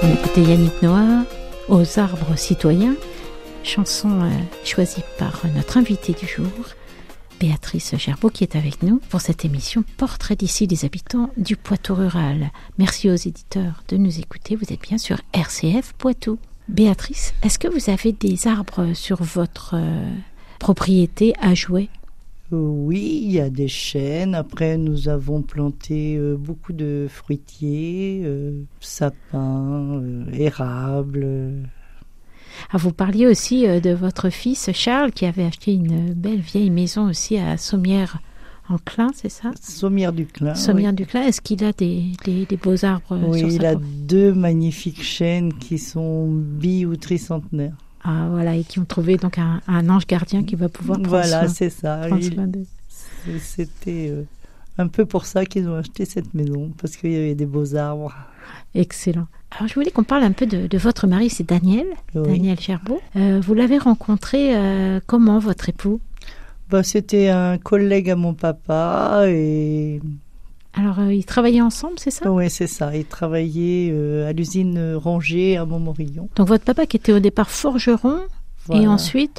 On écoutait Yannick Noah, Aux arbres citoyens, chanson choisie par notre invitée du jour, Béatrice Gerbeau, qui est avec nous pour cette émission Portrait d'ici des habitants du Poitou rural. Merci aux éditeurs de nous écouter. Vous êtes bien sur RCF Poitou. Béatrice, est-ce que vous avez des arbres sur votre propriété à jouer ? Oui, il y a des chênes. Après, nous avons planté beaucoup de fruitiers, sapins, érables. Ah, vous parliez aussi de votre fils Charles qui avait acheté une belle vieille maison aussi à Sommières-en-Clin, c'est ça ? Sommières-du-Clin. Sommières-du-Clin. Est-ce qu'il a des beaux arbres oui, sur sa il a 2 magnifiques chênes qui sont ou tricentenaires. Ah voilà, et qui ont trouvé donc un ange gardien qui va pouvoir prendre soin. Voilà, c'est ça. C'était un peu pour ça qu'ils ont acheté cette maison, parce qu'il y avait des beaux arbres. Excellent. Alors je voulais qu'on parle un peu de votre mari, c'est Daniel, oui. Daniel Gerbeau. Vous l'avez rencontré comment, votre époux ? C'était un collègue à mon papa et... Alors, ils travaillaient ensemble, c'est ça ? Oui, c'est ça. Ils travaillaient à l'usine Rangé à Montmorillon. Donc, votre papa qui était au départ forgeron, voilà. Et ensuite...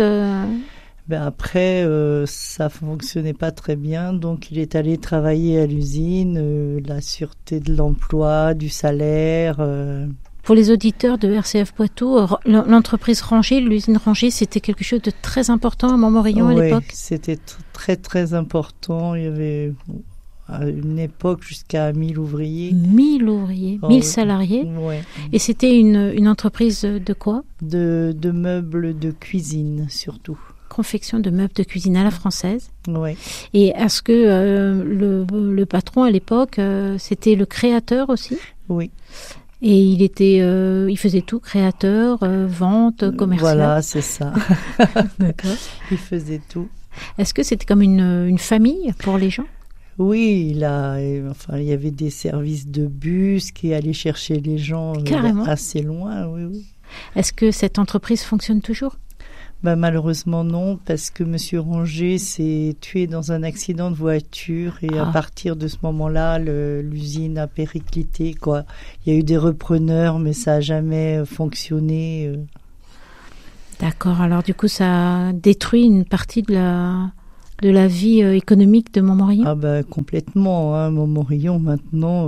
après, ça ne fonctionnait pas très bien. Donc, il est allé travailler à l'usine, la sûreté de l'emploi, du salaire... Pour les auditeurs de RCF Poitou, l'entreprise Rangé, l'usine Rangé, c'était quelque chose de très important à Montmorillon à l'époque ? Oui, c'était très, très important. Il y avait... à une époque jusqu'à 1000 ouvriers. 1000 ouvriers, 1000 salariés. Ouais. Et c'était une entreprise de quoi ? De meubles de cuisine surtout. Confection de meubles de cuisine à la française. Oui. Et est-ce que le patron à l'époque, c'était le créateur aussi ? Oui. Et il faisait tout, créateur, vente, commercial. Voilà, c'est ça. D'accord. Il faisait tout. Est-ce que c'était comme une famille pour les gens ? Oui, il y avait des services de bus qui allaient chercher les gens assez loin. Oui, oui. Est-ce que cette entreprise fonctionne toujours ? Malheureusement non, parce que M. Rangé s'est tué dans un accident de voiture et à partir de ce moment-là, l'usine a périclité, quoi. Il y a eu des repreneurs, mais ça n'a jamais fonctionné. D'accord, alors du coup, ça a détruit une partie de la vie économique de Montmorillon ? Complètement. Hein. Montmorillon, maintenant,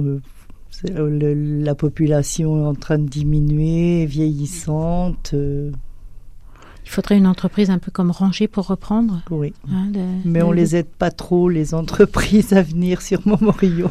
la population est en train de diminuer, vieillissante. Il faudrait une entreprise un peu comme Rangé pour reprendre. Oui, mais on ne les aide pas trop, les entreprises à venir sur Montmorillon.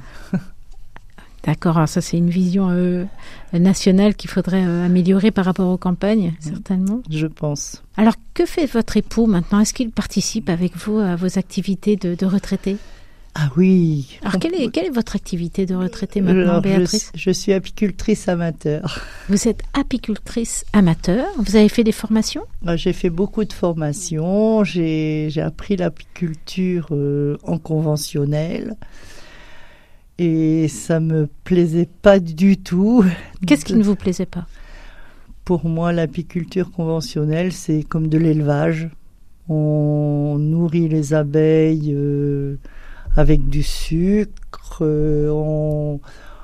D'accord, alors ça c'est une vision nationale qu'il faudrait améliorer par rapport aux campagnes, certainement. Je pense. Alors que fait votre époux maintenant ? Est-ce qu'il participe avec vous à vos activités de retraité ? Ah oui. Alors quelle est votre activité de retraité maintenant, Béatrice ? Je suis apicultrice amateur. Vous êtes apicultrice amateur ? Vous avez fait des formations ? J'ai fait beaucoup de formations. J'ai appris l'apiculture en conventionnel. Et ça me plaisait pas du tout. Qu'est-ce qui ne vous plaisait pas ? Pour moi, l'apiculture conventionnelle, c'est comme de l'élevage. On nourrit les abeilles avec du sucre. On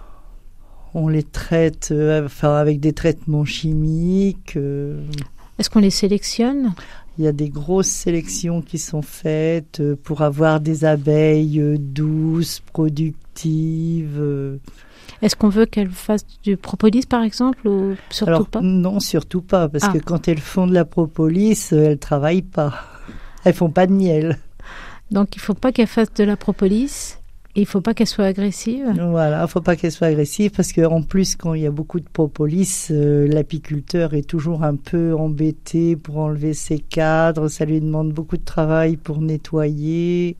les traite avec des traitements chimiques. Est-ce qu'on les sélectionne ? Il y a des grosses sélections qui sont faites pour avoir des abeilles douces, productives. Est-ce qu'on veut qu'elles fassent du propolis, par exemple, ou surtout pas ? Non, surtout pas, parce que quand elles font de la propolis, elles ne travaillent pas. Elles ne font pas de miel. Donc, il ne faut pas qu'elles fassent de la propolis. Il ne faut pas qu'elle soit agressive. Voilà, il ne faut pas qu'elle soit agressive parce qu'en plus, quand il y a beaucoup de propolis, l'apiculteur est toujours un peu embêté pour enlever ses cadres. Ça lui demande beaucoup de travail pour nettoyer.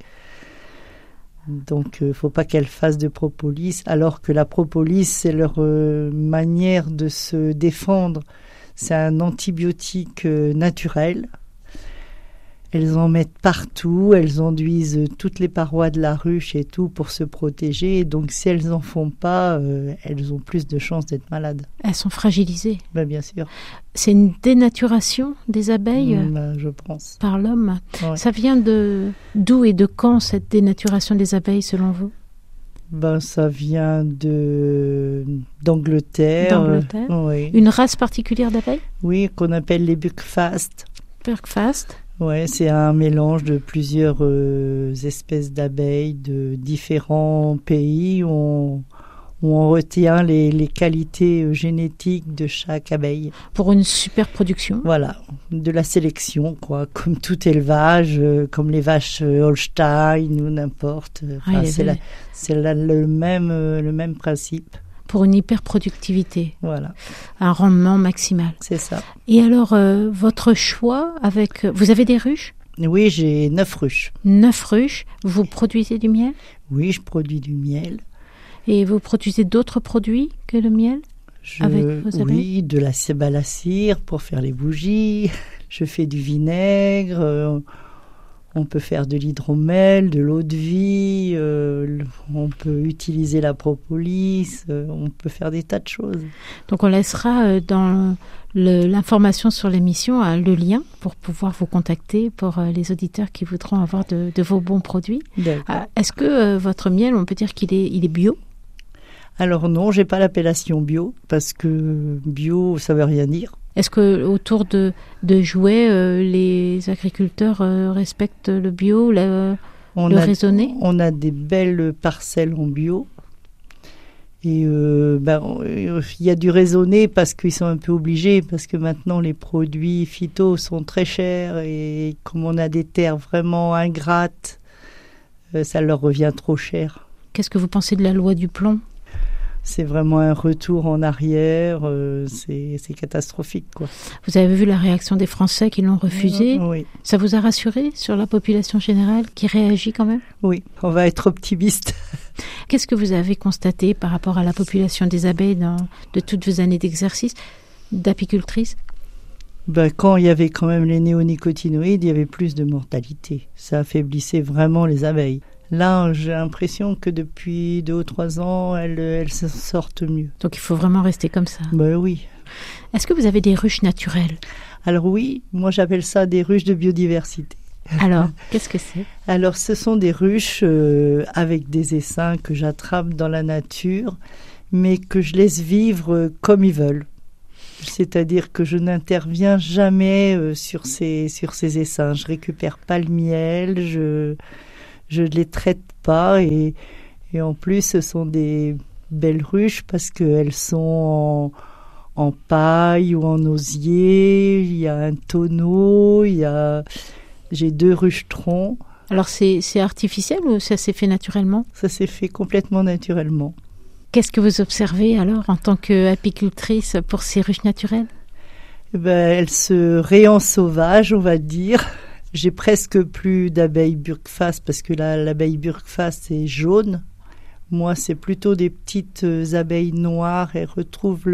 Donc, il ne faut pas qu'elle fasse de propolis. Alors que la propolis, c'est leur manière de se défendre. C'est un antibiotique naturel. Elles en mettent partout, elles enduisent toutes les parois de la ruche et tout pour se protéger. Donc si elles n'en font pas, elles ont plus de chances d'être malades. Elles sont fragilisées. Bien sûr. C'est une dénaturation des abeilles je pense. Par l'homme. Ouais. Ça vient d'où et de quand cette dénaturation des abeilles selon vous ? Ça vient d'Angleterre. D'Angleterre. Oui. Une race particulière d'abeilles? Oui, qu'on appelle les Buckfast. Buckfast. Ouais, c'est un mélange de plusieurs espèces d'abeilles de différents pays où on retient les qualités génétiques de chaque abeille. Pour une super production. Voilà, de la sélection, quoi, comme tout élevage, comme les vaches Holstein ou n'importe. C'est le même principe. Pour une hyper-productivité. Voilà. Un rendement maximal. C'est ça. Et alors, votre choix avec... Vous avez des ruches? Oui, j'ai 9 ruches. 9 ruches. Vous produisez du miel? Oui, je produis du miel. Et vous produisez d'autres produits que le miel avec vos abeilles? Oui, de la cire pour faire les bougies. Je fais du vinaigre. On peut faire de l'hydromel, de l'eau de vie. On peut utiliser la propolis. On peut faire des tas de choses. Donc on laissera dans l'information sur l'émission le lien pour pouvoir vous contacter pour les auditeurs qui voudront avoir de vos bons produits. Est-ce que votre miel, on peut dire qu'il est bio? Alors non, j'ai pas l'appellation bio parce que bio, ça veut rien dire. Est-ce que autour de Jouet, les agriculteurs respectent le bio, le raisonné? On a des belles parcelles en bio. Et il y a du raisonné parce qu'ils sont un peu obligés, parce que maintenant les produits phyto sont très chers et comme on a des terres vraiment ingrates, ça leur revient trop cher. Qu'est-ce que vous pensez de la loi du plomb? C'est vraiment un retour en arrière, c'est catastrophique, quoi. Vous avez vu la réaction des Français qui l'ont refusé? Oui. Ça vous a rassuré sur la population générale qui réagit quand même? Oui, on va être optimiste. Qu'est-ce que vous avez constaté par rapport à la population des abeilles de toutes vos années d'exercice d'apicultrice? Quand il y avait quand même les néonicotinoïdes, il y avait plus de mortalité. Ça affaiblissait vraiment les abeilles. Là, j'ai l'impression que depuis 2 ou 3 ans, elles se sortent mieux. Donc il faut vraiment rester comme ça. Oui. Est-ce que vous avez des ruches naturelles? Alors oui, moi j'appelle ça des ruches de biodiversité. Alors, qu'est-ce que c'est? Alors ce sont des ruches avec des essaims que j'attrape dans la nature, mais que je laisse vivre comme ils veulent. C'est-à-dire que je n'interviens jamais sur ces essaims. Je récupère pas le miel, je ne les traite pas et en plus ce sont des belles ruches parce qu'elles sont en paille ou en osier, il y a un tonneau, j'ai 2 ruches-troncs. Alors c'est artificiel ou ça s'est fait naturellement? Ça s'est fait complètement naturellement. Qu'est-ce que vous observez alors en tant qu'apicultrice pour ces ruches naturelles? Elles se réensauvagent, on va dire. J'ai presque plus d'abeilles Buckfast parce que l'abeille Buckfast est jaune. Moi, c'est plutôt des petites abeilles noires. Elles retrouvent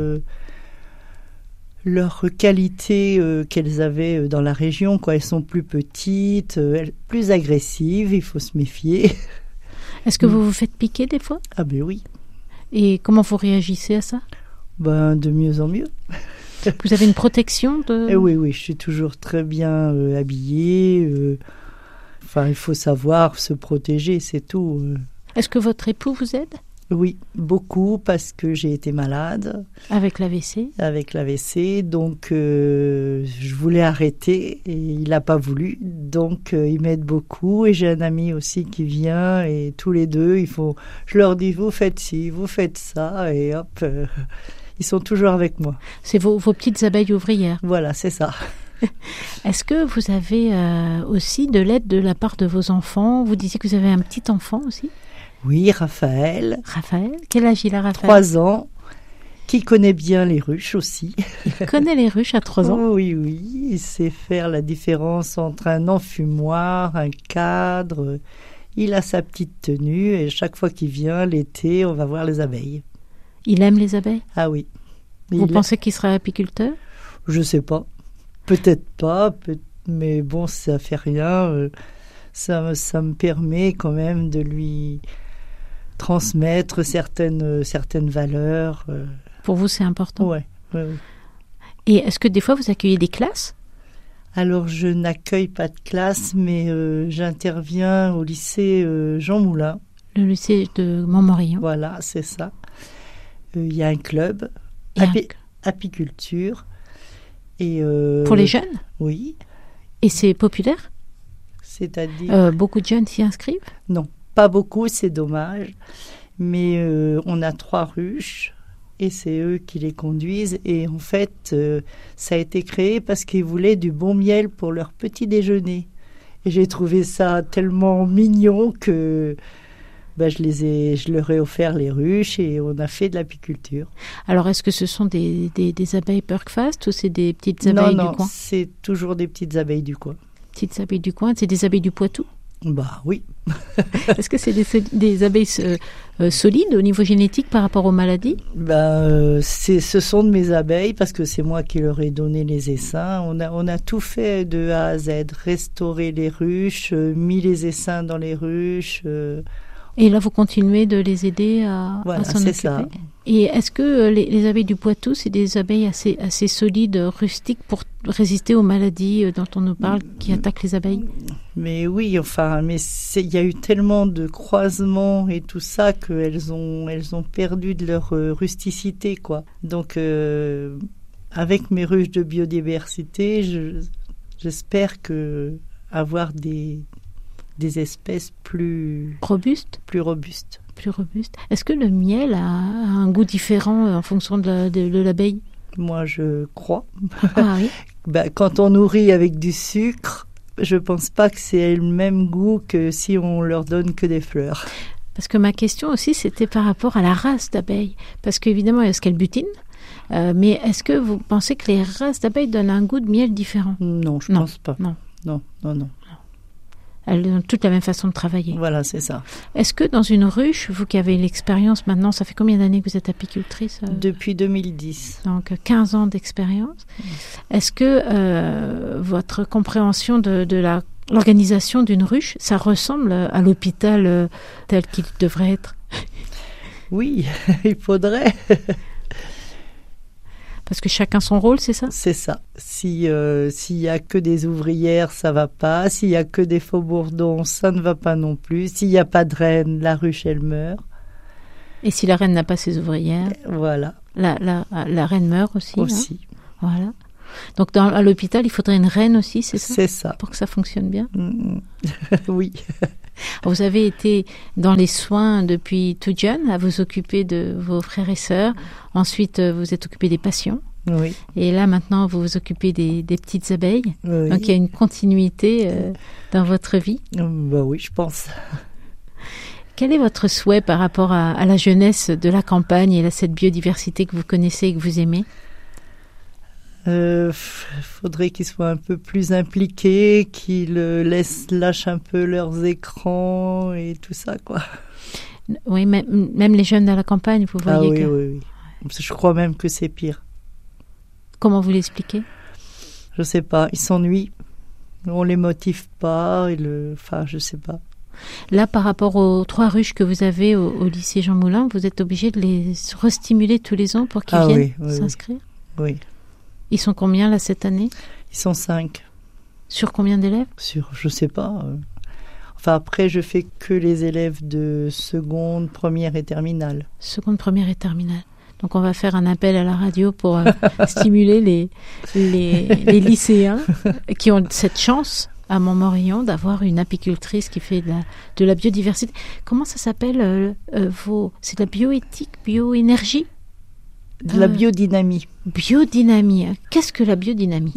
leur qualité qu'elles avaient dans la région. Elles sont plus petites, plus agressives. Il faut se méfier. Est-ce que vous vous faites piquer des fois? Ah ben oui. Et comment vous réagissez à ça? De mieux en mieux. Vous avez une protection de... Oui, je suis toujours très bien habillée. Il faut savoir se protéger, c'est tout. Est-ce que votre époux vous aide? Oui, beaucoup, parce que j'ai été malade. Avec l'AVC? Avec l'AVC, donc je voulais arrêter et il n'a pas voulu. Donc il m'aide beaucoup et j'ai un ami aussi qui vient et tous les deux, je leur dis vous faites ci, vous faites ça et hop... Ils sont toujours avec moi. C'est vos petites abeilles ouvrières. Voilà, c'est ça. Est-ce que vous avez aussi de l'aide de la part de vos enfants? Vous disiez que vous avez un petit enfant aussi? Oui, Raphaël. Raphaël? Quel âge il a, Raphaël? 3 ans. Qui connaît bien les ruches aussi. Il connaît les ruches à 3 ans? Oh, oui. Il sait faire la différence entre un enfumoir, un cadre. Il a sa petite tenue et chaque fois qu'il vient, l'été, on va voir les abeilles. Il aime les abeilles? Ah oui. Vous pensez qu'il sera apiculteur? Je sais pas. Peut-être pas, mais bon, ça fait rien. Ça me permet quand même de lui transmettre certaines valeurs. Pour vous, c'est important? Ouais. Et est-ce que des fois, vous accueillez des classes? Alors, je n'accueille pas de classe, mais j'interviens au lycée Jean Moulin. Le lycée de Montmorillon. Voilà, c'est ça. Il y a un club, apiculture. Et pour les jeunes? Oui. Et c'est populaire? C'est-à-dire beaucoup de jeunes s'y inscrivent? Non, pas beaucoup, c'est dommage. Mais on a 3 ruches et c'est eux qui les conduisent. Et en fait, ça a été créé parce qu'ils voulaient du bon miel pour leur petit déjeuner. Et j'ai trouvé ça tellement mignon que je leur ai offert les ruches et on a fait de l'apiculture. Alors, est-ce que ce sont des abeilles Perkfast ou c'est des petites abeilles du coin? Non, c'est toujours des petites abeilles du coin. Petites abeilles du coin, c'est des abeilles du Poitou? Bah oui. Est-ce que c'est des abeilles solides au niveau génétique par rapport aux maladies? Ce sont de mes abeilles parce que c'est moi qui leur ai donné les essaims. On a tout fait de A à Z, restaurer les ruches, mis les essaims dans les ruches. Et là, vous continuez de les aider à s'en occuper. Ça. Et est-ce que les abeilles du Poitou, c'est des abeilles assez solides, rustiques, pour résister aux maladies dont on nous parle, qui attaquent les abeilles? Mais oui, il y a eu tellement de croisements et tout ça qu'elles ont perdu de leur rusticité, quoi. Donc, avec mes ruches de biodiversité, j'espère avoir des espèces plus robustes. Est-ce que le miel a un goût différent en fonction de l'abeille? Moi, je crois. Ah oui. Quand on nourrit avec du sucre, je pense pas que c'est le même goût que si on leur donne que des fleurs. Parce que ma question aussi, c'était par rapport à la race d'abeilles. Parce qu'évidemment, est-ce qu'elles butinent? Mais est-ce que vous pensez que les races d'abeilles donnent un goût de miel différent? Non, je pense pas. Non. Elles ont toutes la même façon de travailler. Voilà, c'est ça. Est-ce que dans une ruche, vous qui avez l'expérience maintenant, ça fait combien d'années que vous êtes apicultrice? Depuis 2010. Donc 15 ans d'expérience. Est-ce que votre compréhension de l'organisation d'une ruche, ça ressemble à l'hôpital tel qu'il devrait être? Oui, il faudrait. Parce que chacun son rôle, c'est ça? C'est ça. S'il y a que des ouvrières, ça va pas. S'il y a que des faux-bourdons, ça ne va pas non plus. S'il n'y a pas de reine, la ruche, elle meurt. Et si la reine n'a pas ses ouvrières? Voilà. La reine meurt aussi. Aussi. Hein? Voilà. Donc à l'hôpital, il faudrait une reine aussi, c'est ça? C'est ça. Pour que ça fonctionne bien? Oui. Vous avez été dans les soins depuis tout jeune, à vous occuper de vos frères et sœurs. Ensuite, vous êtes occupé des patients. Oui. Et là, maintenant, vous vous occupez des petites abeilles. Oui. Donc, il y a une continuité dans votre vie. Oui, je pense. Quel est votre souhait par rapport à la jeunesse de la campagne et à cette biodiversité que vous connaissez et que vous aimez? Faudrait qu'ils soient un peu plus impliqués, qu'ils lâchent un peu leurs écrans et tout ça, quoi. Oui, même les jeunes à la campagne, vous voyez. Ah oui, oui. Je crois même que c'est pire. Comment vous l'expliquez? Je sais pas, ils s'ennuient. On les motive pas, je sais pas. Là, par rapport aux 3 ruches que vous avez au lycée Jean Moulin, vous êtes obligé de les restimuler tous les ans pour qu'ils viennent s'inscrire? Oui. Ils sont combien là cette année? Ils sont 5. Sur combien d'élèves? Je sais pas. Enfin après, je fais que les élèves de seconde, première et terminale. Seconde, première et terminale. Donc on va faire un appel à la radio pour stimuler les lycéens qui ont cette chance à Montmorillon d'avoir une apicultrice qui fait de la biodiversité. Comment ça s'appelle c'est de la bioéthique, bioénergie? De la biodynamie. Biodynamie. Qu'est-ce que la biodynamie?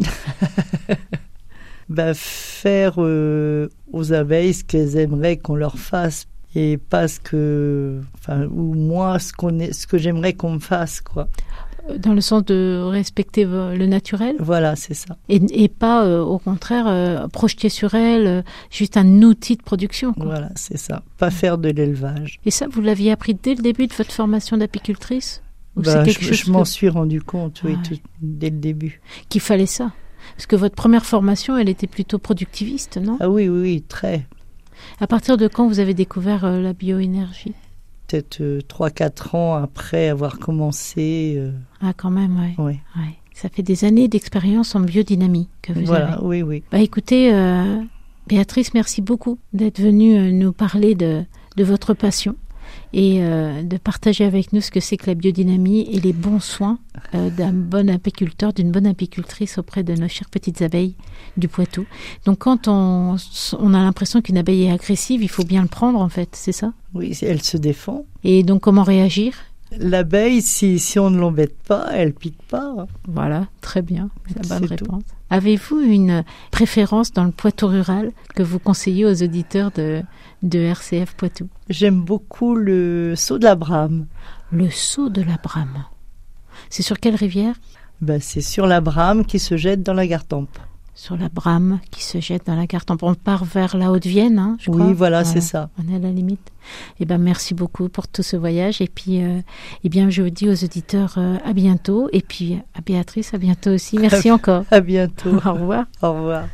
Faire aux abeilles ce qu'elles aimeraient qu'on leur fasse et pas ce que j'aimerais qu'on me fasse, quoi. Dans le sens de respecter le naturel? Voilà, c'est ça. Et pas, au contraire, projeter sur elles juste un outil de production, quoi. Voilà, c'est ça. Pas faire de l'élevage. Et ça, vous l'aviez appris dès le début de votre formation d'apicultrice? Je m'en suis rendu compte, dès le début. Qu'il fallait ça. Parce que votre première formation, elle était plutôt productiviste, non? Ah oui, très. À partir de quand vous avez découvert la bioénergie? Peut-être 3-4 ans après avoir commencé. Ah, quand même, oui. Ouais. Ça fait des années d'expérience en biodynamie que vous avez. Voilà, oui. Écoutez, Béatrice, merci beaucoup d'être venue nous parler de de votre passion et de partager avec nous ce que c'est que la biodynamie et les bons soins d'un bon apiculteur, d'une bonne apicultrice auprès de nos chères petites abeilles du Poitou. Donc quand on a l'impression qu'une abeille est agressive, il faut bien le prendre en fait, c'est ça ? Oui, elle se défend. Et donc comment réagir ? L'abeille, si on ne l'embête pas, elle pique pas. Voilà, très bien, c'est la bonne réponse. Tout. Avez-vous une préférence dans le Poitou rural que vous conseillez aux auditeurs de RCF Poitou ? J'aime beaucoup le saut de la Brame. Le saut de la Brame. C'est sur quelle rivière ? C'est sur la Brame qui se jette dans la Gartempe. Sur la Brame qui se jette dans la Gartempe. On part vers la Haute-Vienne, je crois. Oui, voilà, c'est ça. On est à la limite. Merci beaucoup pour tout ce voyage. Et puis, je vous dis aux auditeurs à bientôt. Et puis, à Béatrice, à bientôt aussi. Merci encore. À bientôt. Au revoir. Au revoir.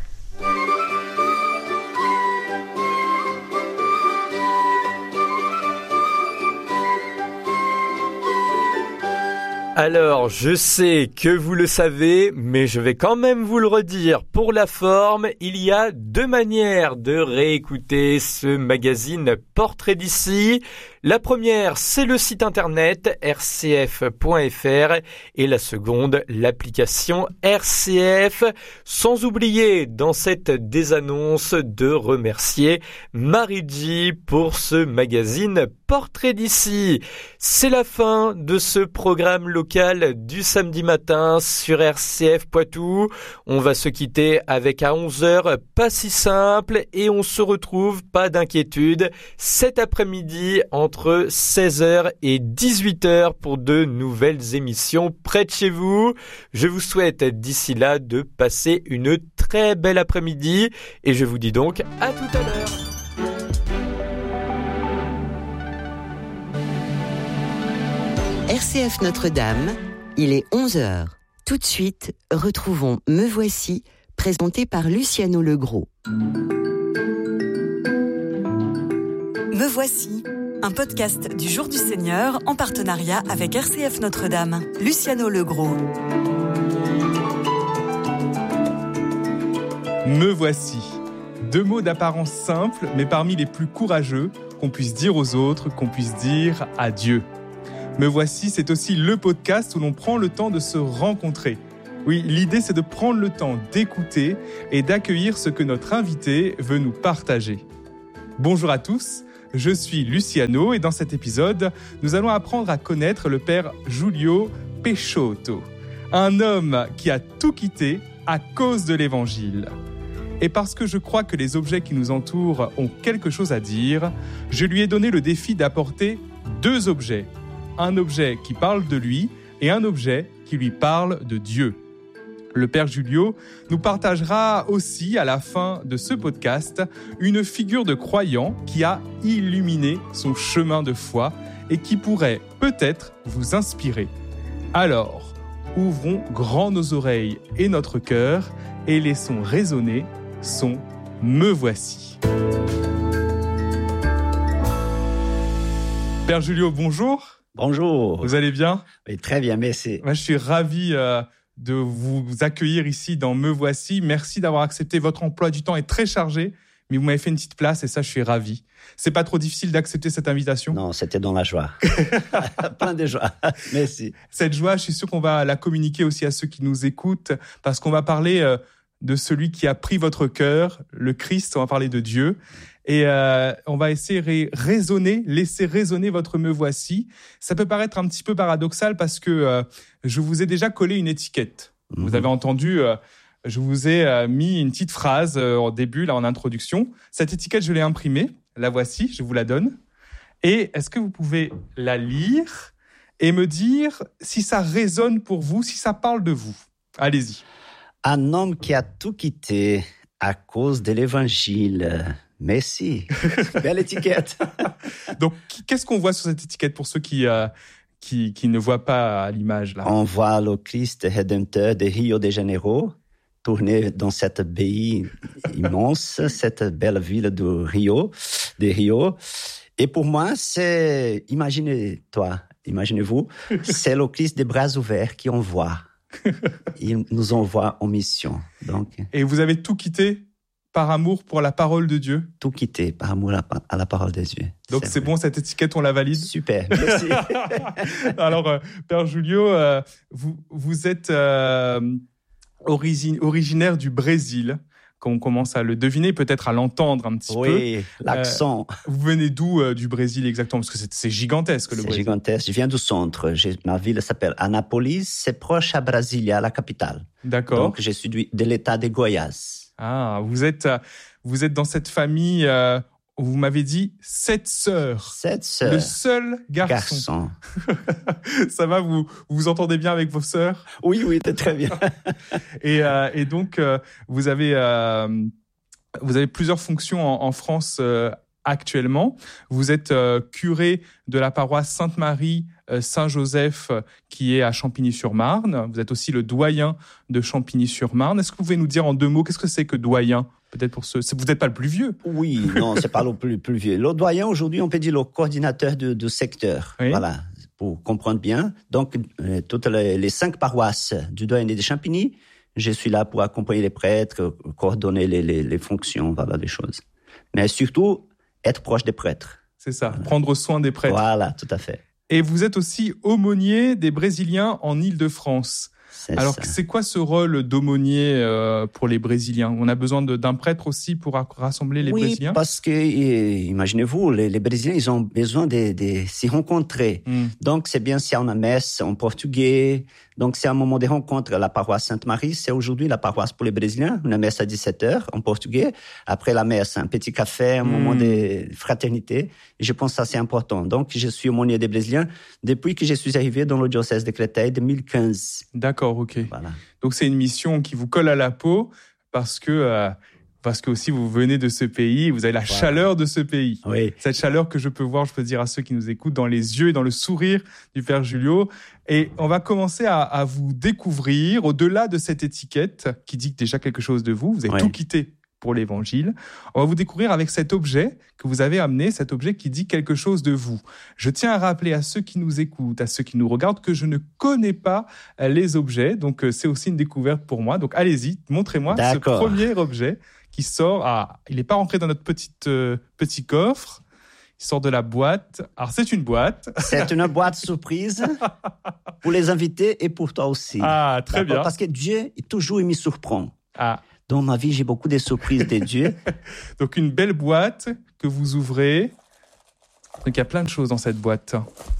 Alors, je sais que vous le savez, mais je vais quand même vous le redire. Pour la forme, il y a 2 manières de réécouter ce magazine Portrait d'ici. La première, c'est le site internet rcf.fr et la seconde, l'application RCF. Sans oublier, dans cette désannonce, de remercier Marie-G pour ce magazine Portrait d'ici. C'est la fin de ce programme local du samedi matin sur RCF Poitou. On va se quitter avec à 11h, pas si simple, et on se retrouve, pas d'inquiétude, cet après-midi entre 16h et 18h pour de nouvelles émissions près de chez vous. Je vous souhaite d'ici là de passer une très belle après-midi et je vous dis donc à tout à l'heure. RCF Notre-Dame, il est 11h. Tout de suite, retrouvons Me Voici, présenté par Luciano Legros. Me Voici, un podcast du Jour du Seigneur en partenariat avec RCF Notre-Dame. Luciano Legros. Me voici. 2 mots d'apparence simple, mais parmi les plus courageux qu'on puisse dire aux autres, qu'on puisse dire à Dieu. Me voici, c'est aussi le podcast où l'on prend le temps de se rencontrer. Oui, l'idée c'est de prendre le temps d'écouter et d'accueillir ce que notre invité veut nous partager. Bonjour à tous, je suis Luciano et dans cet épisode, nous allons apprendre à connaître le père Giulio Peixoto, un homme qui a tout quitté à cause de l'évangile. Et parce que je crois que les objets qui nous entourent ont quelque chose à dire, je lui ai donné le défi d'apporter 2 objets. Un objet qui parle de lui et un objet qui lui parle de Dieu. Le père Giulio nous partagera aussi à la fin de ce podcast une figure de croyant qui a illuminé son chemin de foi et qui pourrait peut-être vous inspirer. Alors, ouvrons grand nos oreilles et notre cœur et laissons résonner son « Me voici ». Père Giulio, bonjour. Bonjour. Vous allez bien ? Oui, très bien, merci. Moi, je suis ravi de vous accueillir ici dans Me Voici. Merci d'avoir accepté. Votre emploi du temps est très chargé, mais vous m'avez fait une petite place et ça, je suis ravi. C'est pas trop difficile d'accepter cette invitation ? Non, c'était dans la joie. Plein de joie. Merci. Cette joie, je suis sûr qu'on va la communiquer aussi à ceux qui nous écoutent parce qu'on va parler de celui qui a pris votre cœur, le Christ. On va parler de Dieu. Et on va essayer de laisser résonner votre Me Voici. Ça peut paraître un petit peu paradoxal parce que je vous ai déjà collé une étiquette. Vous avez entendu, je vous ai mis une petite phrase au début, là en introduction. Cette étiquette, je l'ai imprimée. La voici, je vous la donne. Et est-ce que vous pouvez la lire et me dire si ça résonne pour vous, si ça parle de vous ? Allez-y. Un homme qui a tout quitté à cause de l'évangile. Merci. Belle étiquette. Donc, qu'est-ce qu'on voit sur cette étiquette pour ceux qui ne voient pas à l'image là ? On voit le Christ rédempteur de Rio de Janeiro tourner dans cette baie immense, cette belle ville de Rio. Et pour moi, c'est, imaginez-vous, c'est le Christ des bras ouverts qui envoie. Il nous envoie en mission. Donc. Et vous avez tout quitté par amour pour la parole de Dieu. Tout quitter par amour à la parole de Dieu. Donc c'est bon, cette étiquette, on la valide. Super, merci. Alors, Père Julio, vous êtes originaire du Brésil, comme on commence à le deviner, peut-être à l'entendre un petit peu. Oui, l'accent. Vous venez d'où du Brésil exactement? Parce que c'est gigantesque, le Brésil. C'est gigantesque. Je viens du centre. Ma ville s'appelle Anápolis. C'est proche à Brasilia, la capitale. D'accord. Donc, je suis de l'état de Goiás. Ah, vous êtes dans cette famille, vous m'avez dit 7 sœurs. 7 sœurs. Le seul garçon. Ça va, vous vous entendez bien avec vos sœurs? Oui, très bien. Et donc, vous avez plusieurs fonctions en France actuellement. Vous êtes curé de la paroisse Sainte-Marie Saint-Joseph qui est à Champigny-sur-Marne. Vous êtes aussi le doyen de Champigny-sur-Marne. Est-ce que vous pouvez nous dire en 2 mots qu'est-ce que c'est que doyen? Peut-être pour ceux... Vous n'êtes pas le plus vieux. Oui, non, c'est pas le plus vieux. Le doyen, aujourd'hui, on peut dire le coordinateur de secteur. Oui. Voilà, pour comprendre bien. Donc, toutes les 5 paroisses du doyenné de Champigny, je suis là pour accompagner les prêtres, coordonner les fonctions, voilà, les choses. Mais surtout, être proche des prêtres. C'est ça, prendre soin des prêtres. Voilà, tout à fait. Et vous êtes aussi aumônier des Brésiliens en Île-de-France. Alors, c'est quoi ce rôle d'aumônier pour les Brésiliens? On a besoin d'un prêtre aussi pour rassembler les Brésiliens? Oui, parce que, imaginez-vous, les Brésiliens, ils ont besoin de s'y rencontrer. Donc, c'est bien s'il y a une messe en portugais. Donc, c'est un moment de rencontre. La paroisse Sainte-Marie, c'est aujourd'hui la paroisse pour les Brésiliens. Une messe à 17h en portugais. Après la messe, un petit café, un moment de fraternité. Et je pense que ça, c'est important. Donc, je suis aumônier des Brésiliens depuis que je suis arrivé dans le diocèse de Créteil en 2015. D'accord, ok. Voilà. Donc, c'est une mission qui vous colle à la peau parce que aussi vous venez de ce pays, vous avez la chaleur de ce pays. Oui. Cette chaleur que je peux voir, je peux dire à ceux qui nous écoutent, dans les yeux et dans le sourire du Père Julio. Et on va commencer à vous découvrir au-delà de cette étiquette qui dit déjà quelque chose de vous. Vous avez tout quitté pour l'évangile. On va vous découvrir avec cet objet que vous avez amené, cet objet qui dit quelque chose de vous. Je tiens à rappeler à ceux qui nous écoutent, à ceux qui nous regardent, que je ne connais pas les objets. Donc, c'est aussi une découverte pour moi. Donc, allez-y, montrez-moi ce premier objet qui sort. Ah, il n'est pas rentré dans notre petit coffre. Il sort de la boîte. Alors, c'est une boîte. C'est une boîte surprise pour les invités et pour toi aussi. Ah, très bien. Parce que Dieu, toujours, il me surprend. Ah. Dans ma vie, j'ai beaucoup de surprises de Dieu. Donc, une belle boîte que vous ouvrez. Donc, il y a plein de choses dans cette boîte.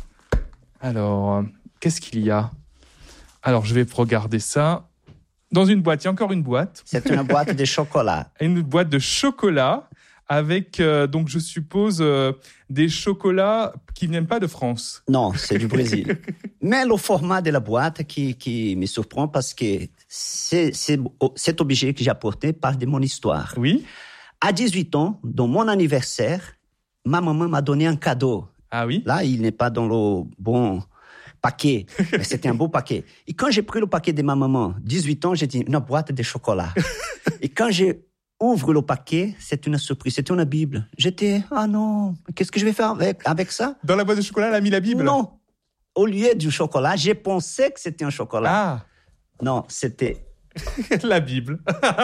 Alors, qu'est-ce qu'il y a? Alors, je vais regarder ça. Dans une boîte, il y a encore une boîte. C'est une boîte de chocolat. Une boîte de chocolat avec, donc je suppose, des chocolats qui ne viennent pas de France. Non, c'est du Brésil. Mais le format de la boîte qui me surprend parce que c'est cet objet que j'ai apporté parle de mon histoire. Oui. À 18 ans, dans mon anniversaire, ma maman m'a donné un cadeau. Ah oui? Là, il n'est pas dans le bon paquet, mais c'était un beau paquet. Et quand j'ai pris le paquet de ma maman, 18 ans, j'ai dit une boîte de chocolat. Et quand j'ouvre le paquet, c'est une surprise, c'est une Bible. J'étais, ah non, qu'est-ce que je vais faire avec ça? Dans la boîte de chocolat, elle a mis la Bible? Non. Au lieu du chocolat, j'ai pensé que c'était un chocolat. Ah. Non, c'était la Bible.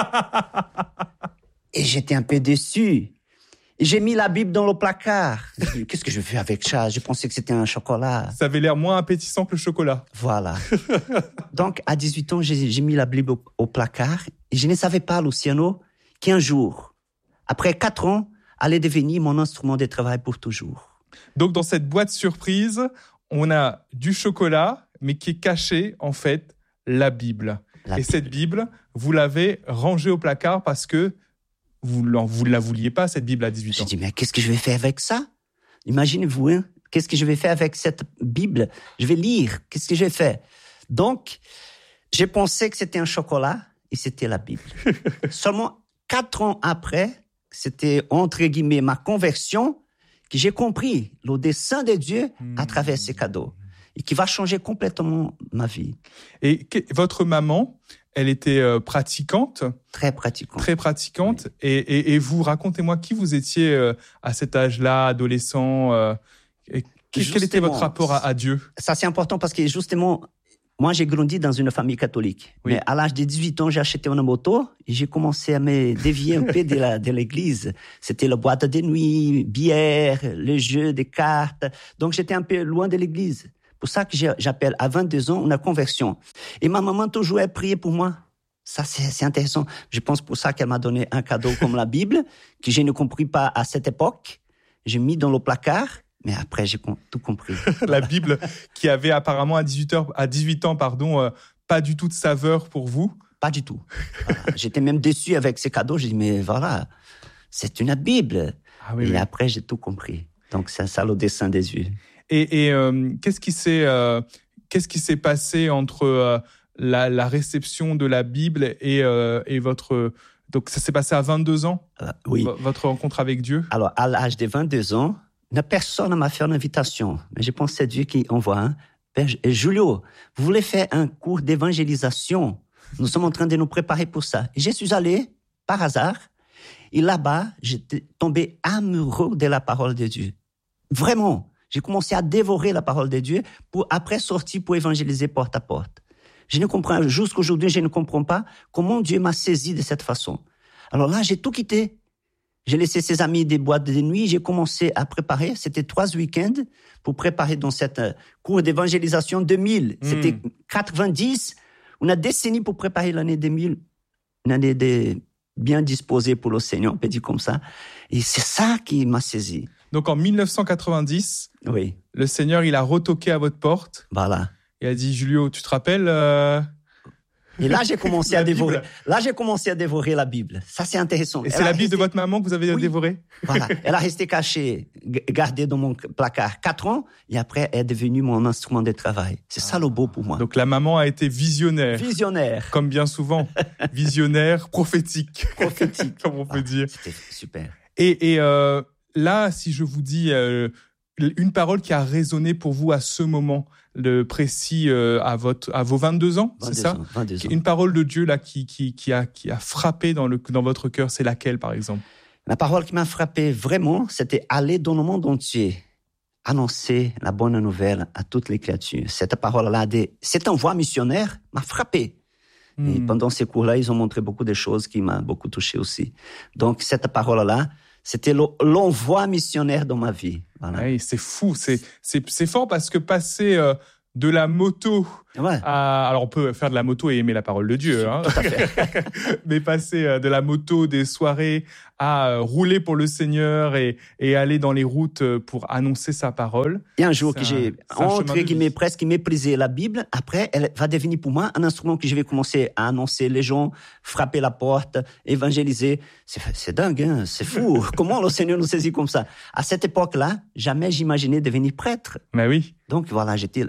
Et j'étais un peu déçu. J'ai mis la Bible dans le placard. Qu'est-ce que je fais avec ça? Je pensais que c'était un chocolat. Ça avait l'air moins appétissant que le chocolat. Voilà. Donc, à 18 ans, j'ai mis la Bible au placard. Et je ne savais pas, Luciano, qu'un jour, après 4 ans, allait devenir mon instrument de travail pour toujours. Donc, dans cette boîte surprise, on a du chocolat, mais qui est caché, en fait, la Bible. Cette Bible, vous l'avez rangée au placard parce que vous ne la vouliez pas, cette Bible, à 18 ans. J'ai dit, mais qu'est-ce que je vais faire avec ça? Imaginez-vous, hein? Qu'est-ce que je vais faire avec cette Bible? Je vais lire. Qu'est-ce que je vais faire? Donc, j'ai pensé que c'était un chocolat et c'était la Bible. Seulement 4 ans après, c'était entre guillemets ma conversion, que j'ai compris le dessein de Dieu à travers ces cadeaux et qui va changer complètement ma vie. Et votre maman, elle était pratiquante? Très pratiquante. Très pratiquante. Oui. Et vous, racontez-moi qui vous étiez à cet âge-là, adolescent. Quel était votre rapport à Dieu? Ça, c'est important parce que justement, moi, j'ai grandi dans une famille catholique. Oui. Mais à l'âge de 18 ans, j'ai acheté une moto et j'ai commencé à me dévier un peu de l'église. C'était la boîte de nuit, bière, les jeux, des cartes. Donc, j'étais un peu loin de l'église. Pour ça que j'appelle à 22 ans une conversion. Et ma maman toujours a prié pour moi. Ça, c'est intéressant. Je pense pour ça qu'elle m'a donné un cadeau comme la Bible, que je ne compris pas à cette époque. J'ai mis dans le placard, mais après, j'ai tout compris. La Bible qui avait apparemment à 18 ans, pas du tout de saveur pour vous. Pas du tout. Voilà. J'étais même déçu avec ce cadeau. J'ai dit, mais voilà, c'est une Bible. Ah oui, et oui. après, j'ai tout compris. Donc, c'est ça le dessin des yeux. Et qu'est-ce qui s'est passé entre la réception de la Bible et votre... Donc, ça s'est passé à 22 ans, Oui. Votre rencontre avec Dieu? Alors, à l'âge de 22 ans, personne ne m'a fait une invitation. Mais je pense que c'est Dieu qui envoie. Hein. Père Julio, vous voulez faire un cours d'évangélisation? Nous sommes en train de nous préparer pour ça. Et je suis allé, par hasard, et là-bas, j'étais tombé amoureux de la parole de Dieu. Vraiment. J'ai commencé à dévorer la parole de Dieu pour après sortir pour évangéliser porte à porte. Je ne comprends, jusqu'aujourd'hui, je ne comprends pas comment Dieu m'a saisi de cette façon. Alors là, j'ai tout quitté. J'ai laissé ses amis des boîtes de nuit. J'ai commencé à préparer. C'était 3 week-ends pour préparer dans cette cours d'évangélisation 2000. C'était 90. On a décennie pour préparer l'année 2000. Une année bien disposée pour le Seigneur, on peut dire comme ça. Et c'est ça qui m'a saisi. Donc, en 1990, Oui. le Seigneur, il a retoqué à votre porte. Voilà. Il a dit, Julio, tu te rappelles Et là, j'ai commencé à La dévorer. Bible. Là, j'ai commencé à dévorer la Bible. Ça, c'est intéressant. Et c'est la Bible de votre maman que vous avez dévorée? Voilà. Elle a resté cachée, gardée dans mon placard 4 ans. Et après, elle est devenue mon instrument de travail. C'est ça le beau pour moi. Donc, la maman a été visionnaire. Visionnaire. Comme bien souvent. Visionnaire, prophétique. Prophétique. Comme on peut dire. C'était super. Et là, si je vous dis une parole qui a résonné pour vous à ce moment précis, à vos 22 ans, c'est ça? 22 ans. Une parole de Dieu là qui a frappé dans votre cœur, c'est laquelle, par exemple? La parole qui m'a frappé vraiment, c'était aller dans le monde entier, annoncer la bonne nouvelle à toutes les créatures. Cette parole-là, cette envoi missionnaire m'a frappé. Et pendant ces cours-là, ils ont montré beaucoup de choses qui m'ont beaucoup touché aussi. Donc, cette parole-là, c'était l'envoi missionnaire dans ma vie. Voilà. Oui, c'est fou, c'est fort parce que passer de la moto alors on peut faire de la moto et aimer la parole de Dieu, hein. Tout à fait. Mais passer de la moto, des soirées, à rouler pour le Seigneur et aller dans les routes pour annoncer sa parole. Et un jour que j'ai, entre guillemets, presque méprisé la Bible, après, elle va devenir pour moi un instrument que je vais commencer à annoncer les gens, frapper la porte, évangéliser. C'est dingue, hein? C'est fou. Comment le Seigneur nous saisit comme ça? À cette époque-là, jamais j'imaginais devenir prêtre. Mais oui. Donc voilà, j'étais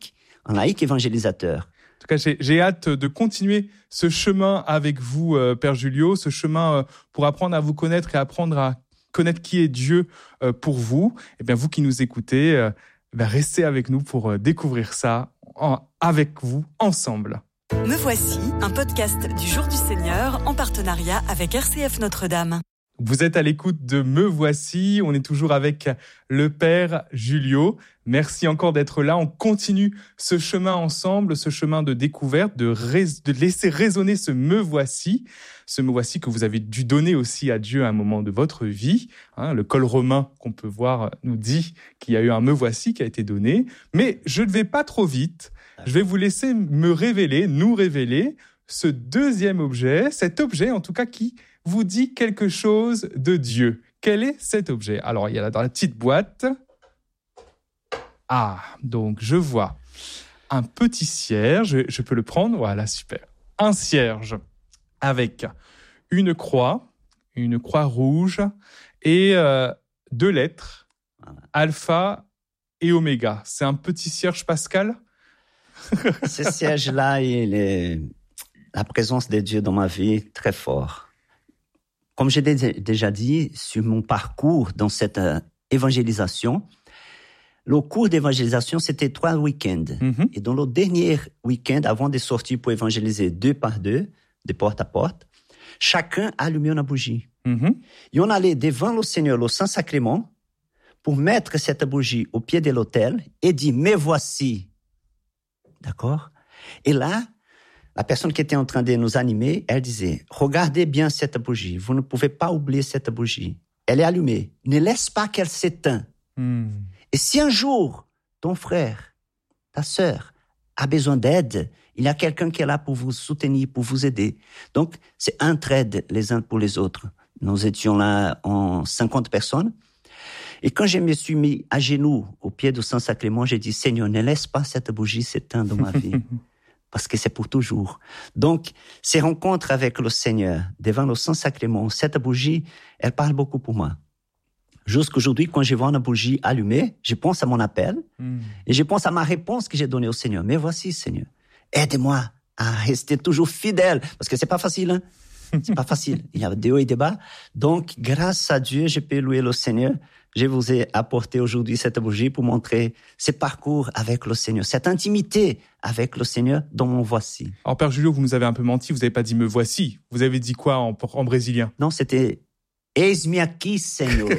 un laïc évangélisateur. En tout cas, j'ai hâte de continuer ce chemin avec vous, Père Julio, ce chemin pour apprendre à vous connaître et apprendre à connaître qui est Dieu pour vous. Et bien, vous qui nous écoutez, restez avec nous pour découvrir ça avec vous, ensemble. Me voici, un podcast du Jour du Seigneur en partenariat avec RCF Notre-Dame. Vous êtes à l'écoute de Me Voici, on est toujours avec le Père Julio. Merci encore d'être là, on continue ce chemin ensemble, ce chemin de découverte, de laisser résonner ce Me Voici que vous avez dû donner aussi à Dieu à un moment de votre vie. Le col romain qu'on peut voir nous dit qu'il y a eu un Me Voici qui a été donné. Mais je ne vais pas trop vite, je vais vous laisser nous révéler ce deuxième objet, cet objet en tout cas qui vous dit quelque chose de Dieu. Quel est cet objet? Alors, il y a là dans la petite boîte. Ah, donc je vois un petit cierge. Je peux le prendre? Voilà, super. Un cierge avec une croix rouge et 2 lettres, alpha et oméga. C'est un petit cierge pascal? Ce cierge-là, il est la présence de Dieu dans ma vie très fort. Comme j'ai déjà dit, sur mon parcours dans cette évangélisation, le cours d'évangélisation, c'était 3 week-ends. Mm-hmm. Et dans le dernier week-end, avant de sortir pour évangéliser 2 par 2, de porte à porte, chacun allumait une bougie. Mm-hmm. Et on allait devant le Seigneur, le Saint-Sacrement, pour mettre cette bougie au pied de l'autel et dire « Me voici ». D'accord? Et là, la personne qui était en train de nous animer, elle disait, regardez bien cette bougie. Vous ne pouvez pas oublier cette bougie. Elle est allumée. Ne laisse pas qu'elle s'éteigne. Et si un jour, ton frère, ta sœur, a besoin d'aide, il y a quelqu'un qui est là pour vous soutenir, pour vous aider. Donc, c'est entraide les uns pour les autres. Nous étions là en 50 personnes. Et quand je me suis mis à genoux au pied du Saint-Sacrement, j'ai dit, Seigneur, ne laisse pas cette bougie s'éteindre dans ma vie. Parce que c'est pour toujours. Donc, ces rencontres avec le Seigneur, devant le Saint-Sacrement, cette bougie, elle parle beaucoup pour moi. Jusqu'aujourd'hui, quand je vois une bougie allumée, je pense à mon appel et je pense à ma réponse que j'ai donnée au Seigneur. Mais voici, Seigneur, aide-moi à rester toujours fidèle, parce que c'est pas facile, hein? C'est pas facile. Il y a des hauts et des bas. Donc, grâce à Dieu, je peux louer le Seigneur. Je vous ai apporté aujourd'hui cette bougie pour montrer ce parcours avec le Seigneur, cette intimité avec le Seigneur dont mon voici. Alors, Père Julio, vous nous avez un peu menti. Vous n'avez pas dit me voici. Vous avez dit quoi en brésilien? Non, c'était eis-me aqui, Seigneur.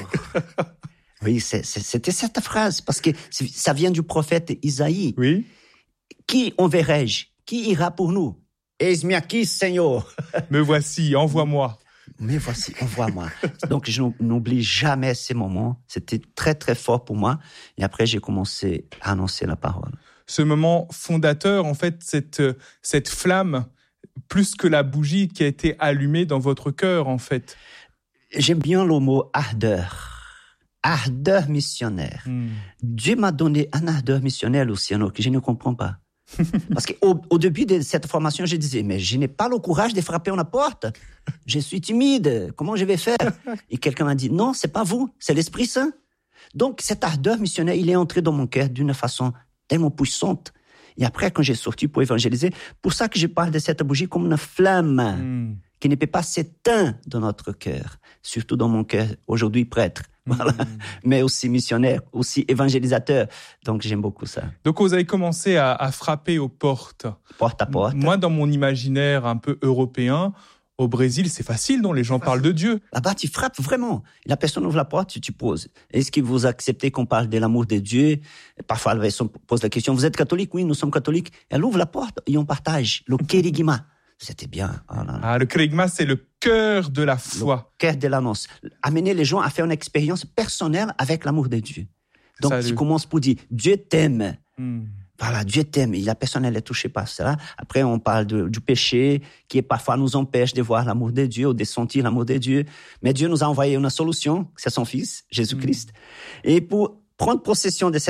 Oui, c'était cette phrase, parce que ça vient du prophète Isaïe. Oui. Qui enverrai-je? Qui ira pour nous? Eis-me aqui, Seigneur. Me voici, envoie-moi. Mais voici, envoie-moi. Donc, je n'oublie jamais ces moments. C'était très, très fort pour moi. Et après, j'ai commencé à annoncer la parole. Ce moment fondateur, en fait, cette flamme, plus que la bougie qui a été allumée dans votre cœur, en fait. J'aime bien le mot ardeur. Ardeur missionnaire. Dieu m'a donné un ardeur missionnaire, Luciano, que je ne comprends pas. Parce qu'au début de cette formation, je disais, mais je n'ai pas le courage de frapper à la porte. Je suis timide. Comment je vais faire? Et quelqu'un m'a dit, non, c'est pas vous, c'est l'Esprit Saint. Donc, cette ardeur missionnaire, il est entré dans mon cœur d'une façon tellement puissante. Et après, quand j'ai sorti pour évangéliser, pour ça que je parle de cette bougie comme une flamme qui ne peut pas s'éteindre dans notre cœur, surtout dans mon cœur aujourd'hui prêtre. Voilà. Mais aussi missionnaire, aussi évangélisateur. Donc, j'aime beaucoup ça. Donc, vous avez commencé à frapper aux portes. Porte à porte. Moi, dans mon imaginaire un peu européen, au Brésil, c'est facile, non? Les gens parlent de Dieu. Là-bas, tu frappes vraiment. La personne ouvre la porte, tu poses. Est-ce que vous acceptez qu'on parle de l'amour de Dieu? Parfois, la personne pose la question, vous êtes catholique? Oui, nous sommes catholiques. Elle ouvre la porte et on partage le kérigma. C'était bien. Oh là là. Ah, le kérigma, c'est le cœur de la foi. Le cœur de l'annonce. Amener les gens à faire une expérience personnelle avec l'amour de Dieu. Donc, tu commences pour dire, Dieu t'aime. Voilà, Dieu t'aime. Et la personne, elle est touchée par cela. Après, on parle du péché qui parfois nous empêche de voir l'amour de Dieu ou de sentir l'amour de Dieu. Mais Dieu nous a envoyé une solution, c'est son Fils, Jésus-Christ. Et pour prendre possession de cette